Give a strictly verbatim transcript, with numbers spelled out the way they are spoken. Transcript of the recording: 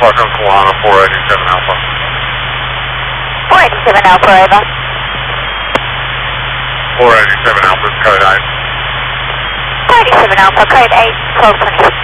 Falcon Solana, four eighty-seven Alpha. four eighty-seven Alpha, over. four eighty-seven Alpha, code eight. four eighty-seven Alpha, code eight, twelve twenty.